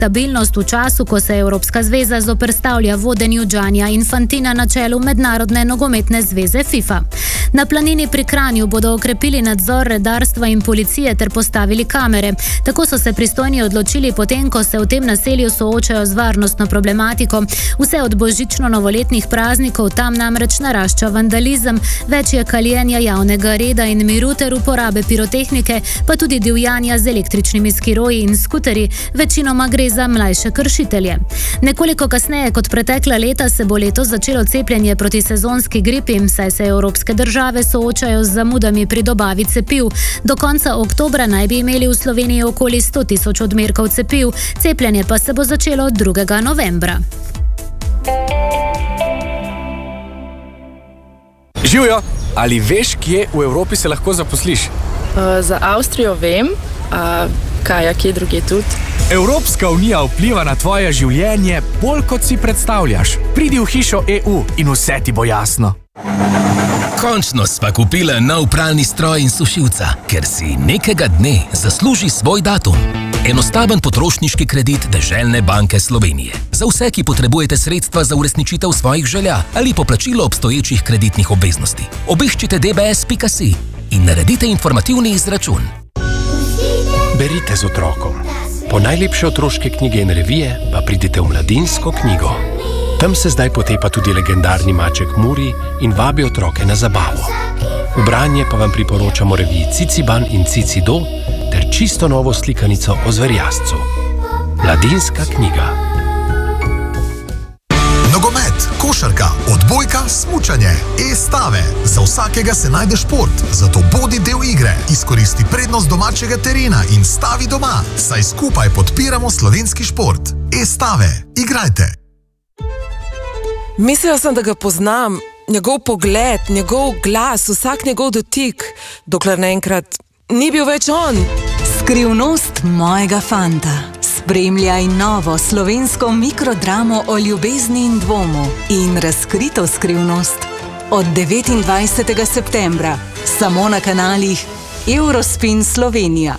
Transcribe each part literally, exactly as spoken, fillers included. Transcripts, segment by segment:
Stabilnost v času, ko se Evropska zveza zoperstavlja vodenju Giannija Infantina na čelu Mednarodne nogometne zveze FIFA. Na planini pri Kranju bodo okrepili nadzor redarstva in policije ter postavili kamere. Tako so se pristojni odločili potem, ko se v tem naselju soočajo z varnostno problematiko. Vse od božično-novoletnih praznikov tam namreč narašča vandalizem, več je kaljenja javnega reda in miru ter uporabe pirotehnike, pa tudi divjanja z električnimi skiroji in skuterji, večinoma gre za mlajše kršitelje. Nekoliko kasneje kot pretekla leta se bo letos začelo cepljenje proti sezonski gripi, saj se evropske države soočajo z zamudami pri dobavi cepiv. Do konca oktobra naj bi imeli v Sloveniji okoli sto tisoč odmerkov cepiv, cepljenje pa se bo začelo drugega novembra. Živjo, ali veš, kje v Evropi se lahko zaposliš? Uh, za Avstrijo vem, a kaj, a kje druge tudi? Evropska unija vpliva na tvoje življenje bolj, kot si predstavljaš. Pridi v hišo E U in vse ti bo jasno. Končno sva kupila nov pralni stroj in sušilca, ker si nekega dne zasluži svoj datum. Enostaven potrošniški kredit Deželne banke Slovenije. Za vse, ki potrebujete sredstva za uresničitev svojih želja ali poplačilo obstoječih kreditnih obveznosti. Obiščite d b s pika si in naredite informativni izračun. Berite z otrokom. Po najlepše otroške knjige in revije pa pridite v Mladinsko knjigo. Tam se zdaj potepa tudi legendarni maček Muri in vabi otroke na zabavo. V branje pa vam priporočamo reviji Ciciban in Cicido ter čisto novo slikanico o zverjascu. Mladinska knjiga. Nogomet, košarka, odbojka, smučanje, e-stave. Za vsakega se najde šport, zato bodi del igre. Izkoristi prednost domačega terena in stavi doma, saj skupaj podpiramo slovenski šport. E-stave, igrajte! Mislila sem, da ga poznam, njegov pogled, njegov glas, vsak njegov dotik, dokler naenkrat ni bil več on. Skrivnost mojega fanta. Spremljaj novo slovensko mikrodramo o ljubezni in dvomu in razkrito skrivnost od devetindvajsetega septembra samo na kanalih Eurospin Slovenija.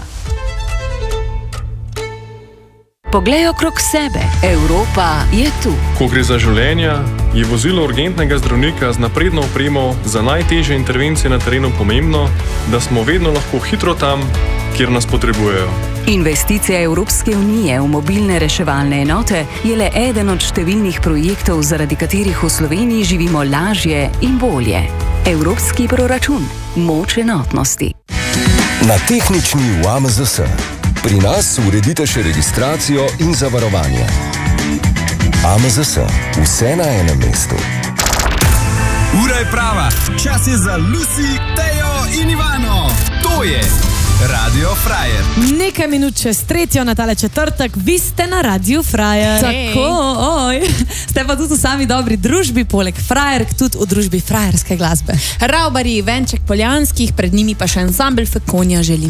Poglej okrog sebe, Evropa je tu. Ko gre za življenja, je vozilo urgentnega zdravnika z napredno opremo za najtežje intervencije na terenu pomembno, da smo vedno lahko hitro tam, kjer nas potrebujejo. Investicija Evropske unije v mobilne reševalne enote je le eden od številnih projektov, zaradi katerih v Sloveniji živimo lažje in bolje. Evropski proračun. Moč enotnosti. Na tehnični v A M Z S. Pri nas uredite še registracijo in zavarovanje. A M Z S. Vse na enem mestu. Ura je prava. Čas je za Lucy, Tejo in Ivano. To je Radio Frajer. Nekaj minut čez tretjo na tale četrtek, vi ste na Radio Frajer. Hey. Tako, oj. Ste pa tudi v sami dobri družbi, poleg frajerk, tudi v družbi frajerske glasbe. Ravbari, Venček Poljanskih, pred njimi pa še ansambel Fekonja želim.